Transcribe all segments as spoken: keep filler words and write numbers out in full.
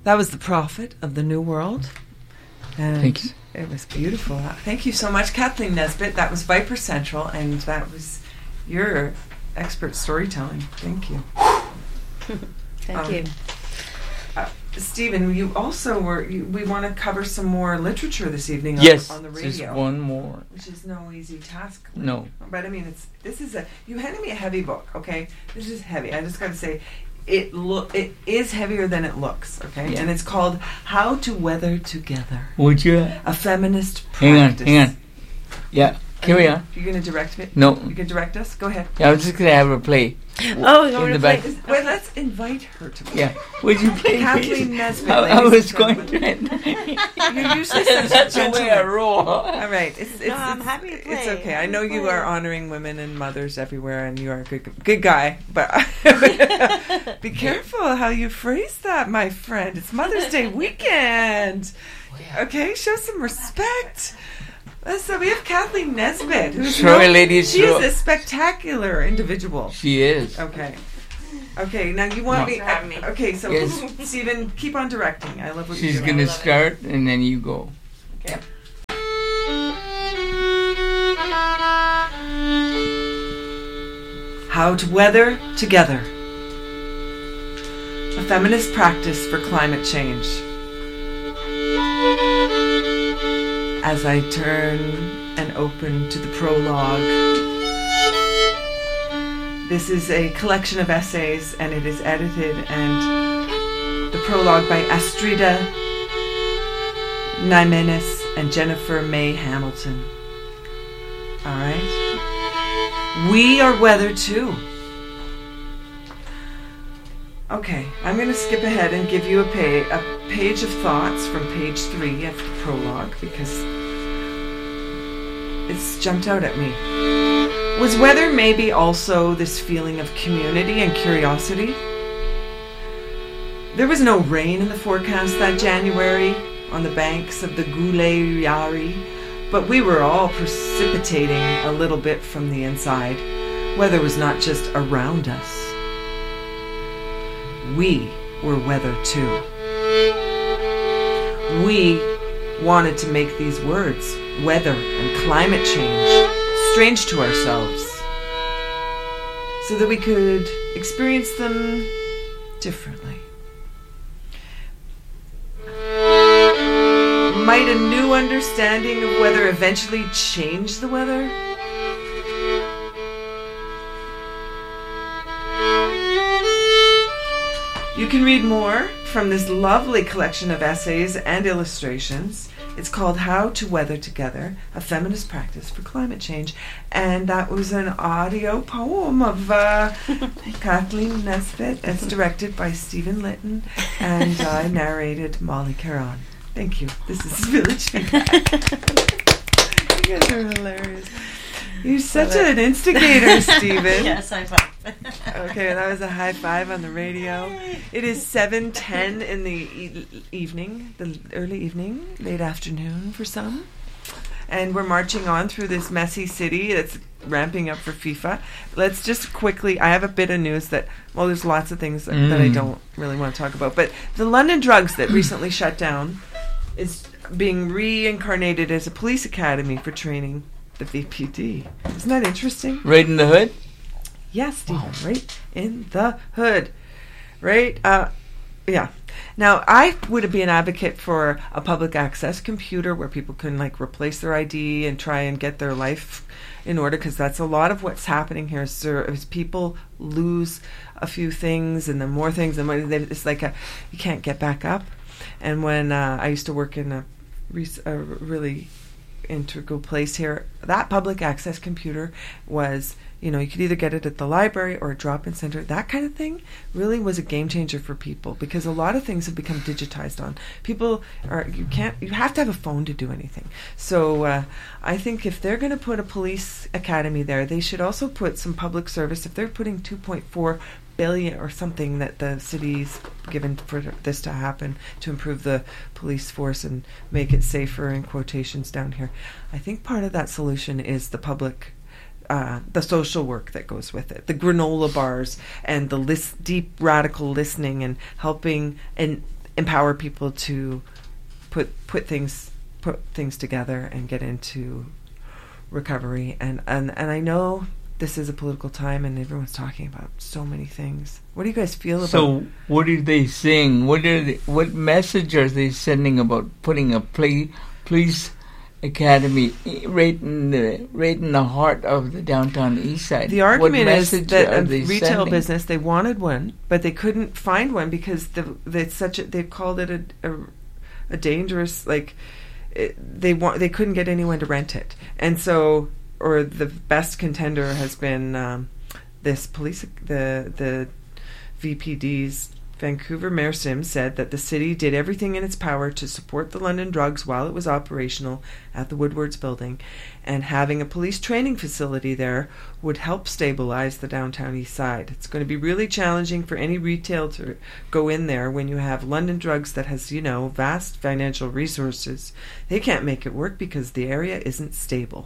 That was The Prophet of the New World. And Thank you. It was beautiful. Thank you so much, Kathleen Nesbitt. That was Viper Central, and that was your expert storytelling. Thank you. Thank um, you. Uh, Stephen, you also were. You, we want to cover some more literature this evening on, Yes, on the radio. just one more. Which is no easy task. No. But I mean, it's this is a. You handed me a heavy book, okay? This is heavy. I just got to say, it look it is heavier than it looks, okay? Yeah. And it's called How to Weather Together. Would you? A feminist Hang on, practice. hang on. Yeah, carry on. You're going to direct me? No. You can direct us? Go ahead. Yeah, I was just going to have her play. Oh, you in want the to play back. this? Wait, let's invite her to play. Yeah. Would you play? Kathleen please? Nesbitt, I, I ladies was and going gentlemen. to. You're usually such a That's the way I gentleman. roll. All right, it's it's, No, I'm it's, happy to it's play. okay. I Happy know to you play. are honoring women and mothers everywhere, and you are a good good guy. But be careful how you phrase that, my friend. It's Mother's Day weekend. Okay, show some respect. Uh, So we have Kathleen Nesbitt, who's Sorry, ladies, She is so- a spectacular individual. She is. Okay. Okay, now you want No. me. Thanks for having me. Okay, so Yes. Stephen, keep on directing. I love what She's you're going doing. to start, and then you go. Okay. How to Weather Together. A feminist practice for climate change. As I turn and open to the prologue, this is a collection of essays, and it is edited, and the prologue by Astrida Naimenis and Jennifer May Hamilton. All right. We are weather too. Okay, I'm going to skip ahead and give you a, pa- a page of thoughts from page three of the prologue because it's jumped out at me. Was weather maybe also this feeling of community and curiosity? There was no rain in the forecast that January on the banks of the Goulet Yari, but we were all precipitating a little bit from the inside. Weather was not just around us. We were weather too. We wanted to make these words, weather and climate change, strange to ourselves, so that we could experience them differently. Might a new understanding of weather eventually change the weather? You can read more from this lovely collection of essays and illustrations. It's called How to Weather Together, a Feminist Practice for Climate Change. And that was an audio poem of uh, Kathleen Nesbitt. It's directed by Stephen Litton, and I narrated Molly Caron. Thank you. This is Village Feedback. You guys are hilarious. You're such an instigator, Stephen. Yes, high five. Okay, that was a high five on the radio. It is seven ten in the e- evening, the early evening, late afternoon for some. And we're marching on through this messy city that's ramping up for FIFA. Let's just quickly, I have a bit of news that, well, there's lots of things that, Mm. that I don't really want to talk about. But the London Drugs that recently shut down is being reincarnated as a police academy for training the V P D. Isn't that interesting? Right in the hood? Yes, Stephen, right in the hood. Right? Uh, yeah. Now, I would be an advocate for a public access computer where people can, like, replace their I D and try and get their life in order, because that's a lot of what's happening here. Sir, is people lose a few things and then more things, and when they, it's like a, you can't get back up. And when uh, I used to work in a, res- a really integral place here, that public access computer was, you know, you could either get it at the library or a drop-in center. That kind of thing really was a game changer for people, because a lot of things have become digitized on. People are, you can't, you have to have a phone to do anything. So uh, I think if they're going to put a police academy there, they should also put some public service. If they're putting two point four billion or something that the city's given for this to happen to improve the police force and make it safer, in quotations down here, I think part of that solution is the public, uh, the social work that goes with it, the granola bars and the list, deep radical listening and helping and empower people to put put things put things together and get into recovery. And, and, and I know this is a political time and everyone's talking about so many things. What do you guys feel about? So, what are they saying? What are they, what message are they sending about putting a play, police academy i- right in the right in the heart of the downtown east side? The argument what is message that are a they retail sending? business, they wanted one, but they couldn't find one because the, the it's such a, they've called it a, a, a dangerous, like, it, they want they couldn't get anyone to rent it. And so, or the best contender has been um, this police, the, the V P D's Vancouver Mayor Sims said that the city did everything in its power to support the London Drugs while it was operational at the Woodwards building, and having a police training facility there would help stabilize the downtown east side. It's going to be really challenging for any retail to go in there when you have London Drugs that has, you know, vast financial resources. They can't make it work because the area isn't stable.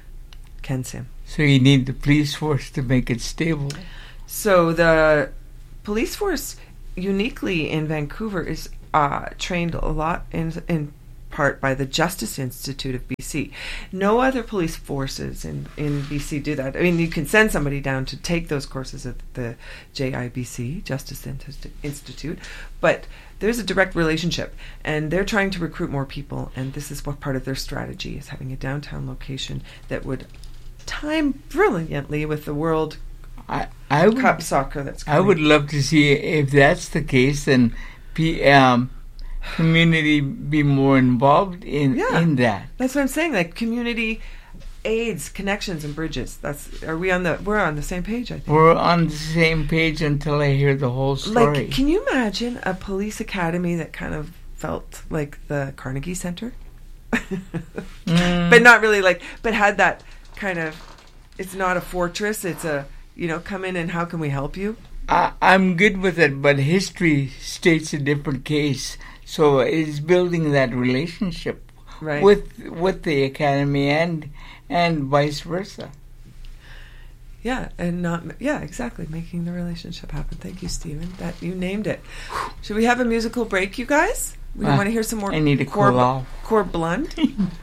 Ken Sim. So you need the police force to make it stable. So the police force uniquely in Vancouver is uh, trained a lot in in part by the Justice Institute of B C. No other police forces in, in B C do that. I mean, you can send somebody down to take those courses at the J I B C, Justice Insti- Institute, but there's a direct relationship, and they're trying to recruit more people, and this is what part of their strategy is, having a downtown location that would time brilliantly with the World I I would Cup soccer that's I coming. would love to see if that's the case, then P, um, community be more involved in Yeah. in that. That's what I'm saying. Like community aids, connections, and bridges. That's are we on the? We're on the same page, I think. We're on the same page until I hear the whole story. Like, can you imagine a police academy that kind of felt like the Carnegie Center, Mm. but not really like, but had that kind of? It's not a fortress. It's a, you know, come in and how can we help you? I, I'm good with it, but history states a different case. So it's building that relationship Right. with with the academy and and vice versa. Yeah, and not yeah, exactly, making the relationship happen. Thank you, Stephen. That you named it. Should we have a musical break, you guys? We Uh, want to hear some more. I need to Core cool off. Core Blund.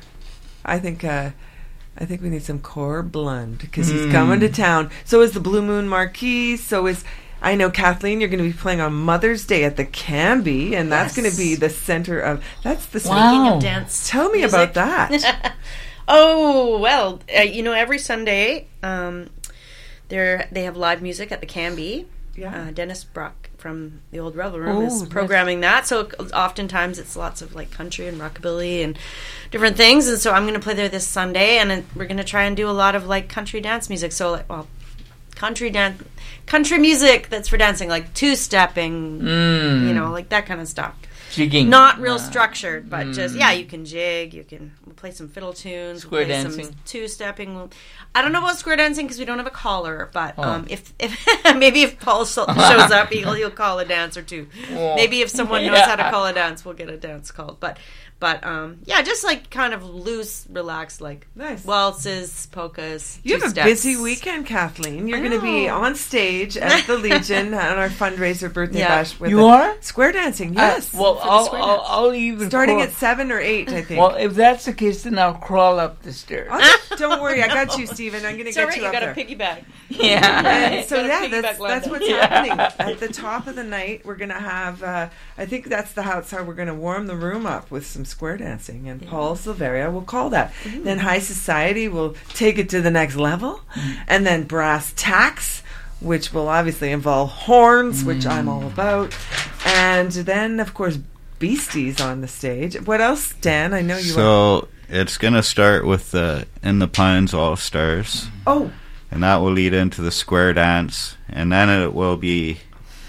I think. Uh, I think we need some Core Blund because he's Mm. coming to town. So is the Blue Moon Marquee. So is I know Kathleen. You're going to be playing on Mother's Day at the Canby, and that's Yes. going to be the center of. That's the. Wow. Speaking of dance, Tell me music. about that. Oh well, uh, you know, every Sunday, um, they they have live music at the Canby. Yeah. Uh, Dennis Brock from the Old Revel Room Oh, is nice. programming that. So oftentimes it's lots of like country and rockabilly and different things. And so I'm going to play there this Sunday, and it, we're going to try and do a lot of like country dance music. So like, well, country dance, country music that's for dancing, like two stepping, Mm. you know, like that kind of stuff. Jigging. Not real Uh, structured, but just mm. yeah, you can jig, you can we'll play some fiddle tunes, Square we'll play dancing. some two stepping. I don't know about square dancing because we don't have a collar, but Oh. um, if if maybe if Paul so- shows up, he'll he'll call a dance or two. Oh. Maybe if someone knows how to Yeah. call a dance, we'll get a dance called. But but um, yeah, just like kind of loose, relaxed, like Nice. waltzes, polkas. You have a two-steps. busy weekend, Kathleen. You're I going to be know. on stage at the Legion on our fundraiser birthday Yeah. bash with You the are? square dancing. Yes, Uh, well, for the I'll, square I'll, dance. I'll even starting crawl- at seven or eight, I think. Well, if that's the case, then I'll crawl up the stairs. I'll just- don't worry, I got you, Stephen. I'm going to It's get all right, you you up got there. a piggyback. Yeah. And so Got a yeah, piggyback that's, line that's up. what's Yeah. happening at the top of the night. We're gonna have. Uh, I think that's the how it's how we're gonna warm the room up with some square dancing, and Paul Silveria will call that. Then High Society will take it to the next level, and then Brass Tacks, which will obviously involve horns, which I'm all about, and then of course Beasties on the stage. What else, Dan? I know you. want- So it's gonna start with the In the Pines All Stars, oh, and that will lead into the square dance, and then it will be,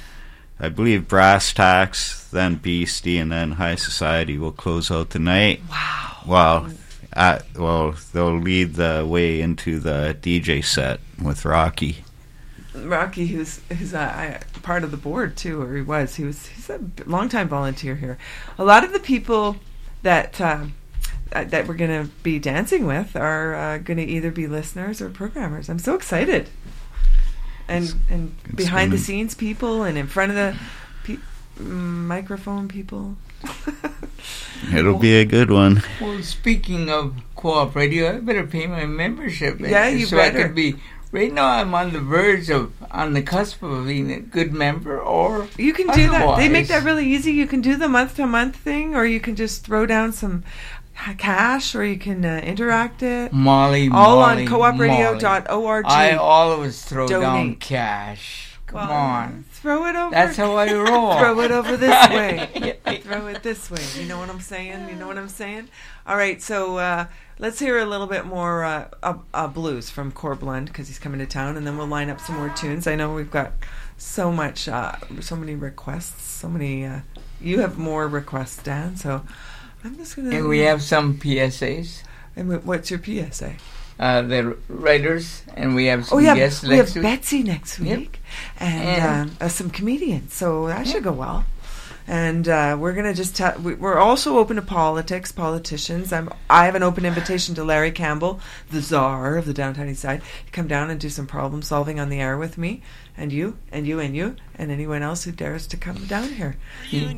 I believe, Brass Tacks, then Beastie, and then High Society will close out the night. wow. Well, at, well, they'll lead the way into the D J set with Rocky. Rocky, who's who's uh, I, part of the board too, or he was. He was. He's a longtime volunteer here. A lot of the people that uh, uh, that we're going to be dancing with are uh, going to either be listeners or programmers. I'm so excited. And and it's behind the gonna- scenes people and in front of the. Pe- mm, microphone people. It'll be a good one. Well, speaking of co-op radio, I better pay my membership. Yeah, you so better. I could be. Right now, I'm on the verge of, on the cusp of being a good member, or You can do that. They make that otherwise. really easy. You can do the month to month thing, or you can just throw down some ha- cash, or you can uh, interact it. Molly, All Molly, on co op radio dot org. I always throw down Donate. cash. Come Well, on. Throw it over. That's how I roll. Throw it over this way. Throw it this way. You know what I'm saying? You know what I'm saying? All right, so uh, let's hear a little bit more uh, uh, uh, blues from Corblund because he's coming to town, and then we'll line up some more tunes. I know we've got so much, uh, so many requests, so many. Uh, you have more requests, Dan, so I'm just going to. And we have some P S As. And wh- what's your P S A? Uh, the writers, and we have some Oh, yeah, guests we have next week. Betsy next Yep. week, and, And- um, uh, some comedians, so that should go well. And uh, we're gonna just ta- we, we're also open to politics, politicians. I'm I have an open invitation to Larry Campbell, the czar of the Downtown East Side, to come down and do some problem solving on the air with me, and you, and you, and you, and anyone else who dares to come down here. He,